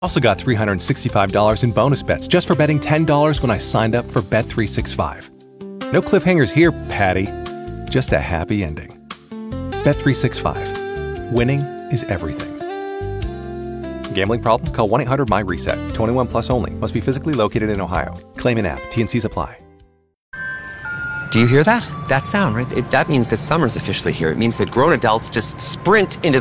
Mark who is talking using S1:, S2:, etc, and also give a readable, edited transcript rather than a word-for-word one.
S1: Also got $365 in bonus bets just for betting $10 when I signed up for Bet365. No cliffhangers here, Patty. Just a happy ending. Bet365. Winning is everything. Gambling problem? Call 1-800-MY-RESET. 21 plus only. Must be physically located in Ohio. Claim in app. T&Cs apply.
S2: Do you hear that? That sound, right? That means that summer's officially here. It means that grown adults just sprint into